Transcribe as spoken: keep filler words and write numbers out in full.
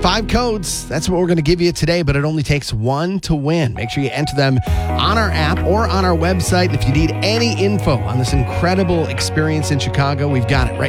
Five codes. That's what we're going to give you today, but it only takes one to win. Make sure you enter them on our app or on our website. If you need any info on this incredible experience in Chicago, we've got it right